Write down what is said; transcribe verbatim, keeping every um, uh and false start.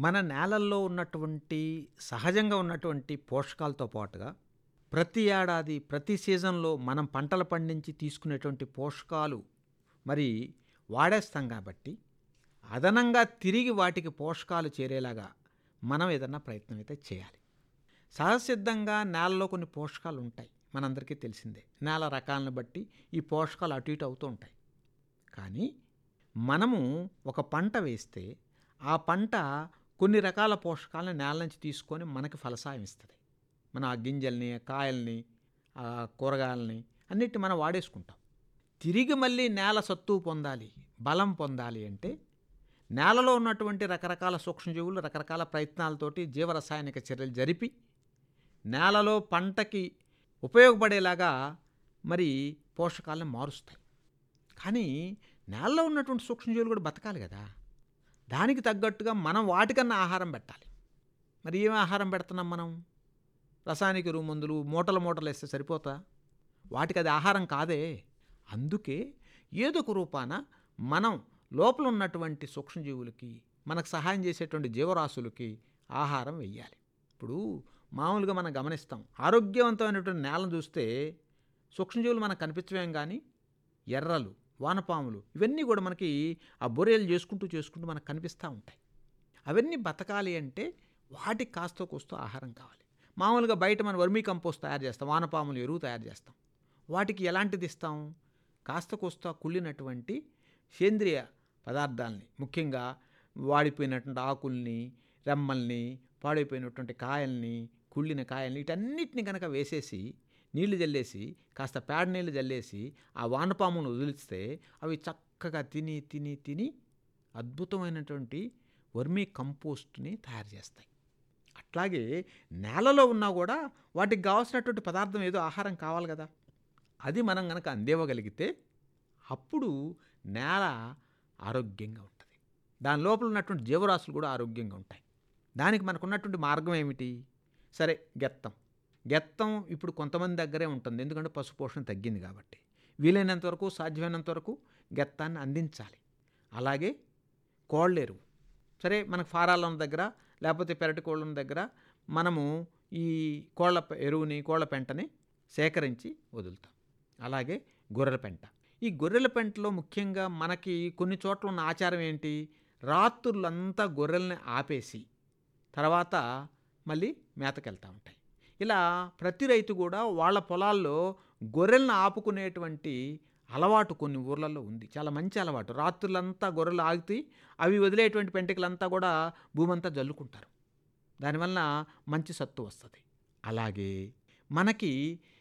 మన నేలల్లో ఉన్నటువంటి సహజంగా ఉన్నటువంటి పోషకాలతో పాటుగా ప్రతి ఏడాది ప్రతి సీజన్లో మనం పంటలు పండించి తీసుకునేటువంటి పోషకాలు మరి వాడేస్తాం కాబట్టి అదనంగా తిరిగి వాటికి పోషకాలు చేరేలాగా మనం ఏదన్నా ప్రయత్నం అయితే చేయాలి. సహజసిద్ధంగా నేలలో కొన్ని పోషకాలు ఉంటాయి, మనందరికీ తెలిసిందే. నేల రకాలను బట్టి ఈ పోషకాలు అటు ఇటు అవుతూ ఉంటాయి. కానీ మనము ఒక పంట వేస్తే ఆ పంట కొన్ని రకాల పోషకాలను నేల నుంచి తీసుకొని మనకి ఫలసాయం ఇస్తుంది. మనం ఆ గింజల్ని, కాయల్ని, ఆ కూరగాయలని అన్నిటిని మనం వాడేసుకుంటాం. తిరిగి మళ్ళీ నేల సత్తువు పొందాలి, బలం పొందాలి అంటే నేలలో ఉన్నటువంటి రకరకాల సూక్ష్మజీవులు రకరకాల ప్రయత్నాలతోటి జీవరసాయనిక చర్యలు జరిపి నేలలో పంటకి ఉపయోగపడేలాగా మరి పోషకాలను మారుస్తాయి. కానీ నేలలో ఉన్నటువంటి సూక్ష్మజీవులు కూడా బతకాలి కదా. దానికి తగ్గట్టుగా మనం వాటికన్నా ఆహారం పెట్టాలి. మరి ఏం ఆహారం పెడుతున్నాం మనం? రసాయనిక ఎరువు మందులు మూటలు మూటలు వేస్తే సరిపోతా? వాటికి అది ఆహారం కాదే. అందుకే ఏదో ఒక రూపాన మనం లోపల ఉన్నటువంటి సూక్ష్మజీవులకి, మనకు సహాయం చేసేటువంటి జీవరాశులకి ఆహారం వెయ్యాలి. ఇప్పుడు మామూలుగా మనం గమనిస్తాం, ఆరోగ్యవంతమైనటువంటి నేలను చూస్తే సూక్ష్మజీవులు మనకు కనిపించవేం కానీ ఎర్రలు, వానపాములు ఇవన్నీ కూడా మనకి ఆ బొరేలు చేసుకుంటూ చేసుకుంటూ మనకు కనిపిస్తూ ఉంటాయి. అవన్నీ బతకాలి అంటే వాటికి కాస్తో కూస్తో ఆహారం కావాలి. మామూలుగా బయట మనం వర్మీ కంపోస్ట్ తయారు చేస్తాం, వానపాములు ఎరువు తయారు చేస్తాం. వాటికి ఎలాంటిది ఇస్తాం? కాస్త కూస్తో కుళ్ళినటువంటి సేంద్రియ పదార్థాలని, ముఖ్యంగా వాడిపోయినటువంటి ఆకుల్ని, రెమ్మల్ని, పాడైపోయినటువంటి కాయల్ని, కుళ్ళిన కాయల్ని వీటన్నిటిని కనుక వేసేసి నీళ్లు జల్లేసి కాస్త పేడ నీళ్ళు జల్లేసి ఆ వానపామును వదిలిస్తే అవి చక్కగా తిని తిని తిని అద్భుతమైనటువంటి వర్మీ కంపోస్ట్ని తయారు చేస్తాయి. అట్లాగే నేలలో ఉన్నా కూడా వాటికి కావాల్సినటువంటి పదార్థం ఏదో ఆహారం కావాలి కదా. అది మనం కనుక అందివ్వగలిగితే అప్పుడు నేల ఆరోగ్యంగా ఉంటుంది. దాని లోపల ఉన్నటువంటి జీవరాశులు కూడా ఆరోగ్యంగా ఉంటాయి. దానికి మనకు ఉన్నటువంటి మార్గం ఏమిటి? సరే, గెత్తం గెత్తం ఇప్పుడు కొంతమంది దగ్గరే ఉంటుంది, ఎందుకంటే పశుపోషణ తగ్గింది కాబట్టి. వీలైనంత వరకు, సాధ్యమైనంత వరకు గెత్తాన్ని అందించాలి. అలాగే కోళ్ళెరువు, సరే మనకు ఫారాల దగ్గర లేకపోతే పెరటి కోళ్ళ దగ్గర మనము ఈ కోళ్ళ ఎరువుని, కోళ్ళ పెంటని సేకరించి వదులుతాం. అలాగే గొర్రెల పెంట. ఈ గొర్రెల పెంటలో ముఖ్యంగా మనకి కొన్ని చోట్ల ఉన్న ఆచారం ఏంటి? రాత్రులంతా గొర్రెల్ని ఆపేసి తర్వాత మళ్ళీ మేతకెళ్తూ ఉంటాయి. ఇలా ప్రతి రైతు కూడా వాళ్ళ పొలాల్లో గొర్రెలను ఆపుకునేటువంటి అలవాటు కొన్ని ఊర్లలో ఉంది. చాలా మంచి అలవాటు. రాత్రులంతా గొర్రెలు ఆగితే అవి వదిలేటువంటి పెంటికలంతా కూడా భూమంతా జల్లుకుంటారు. దానివల్ల మంచి సత్తు వస్తుంది. అలాగే మనకి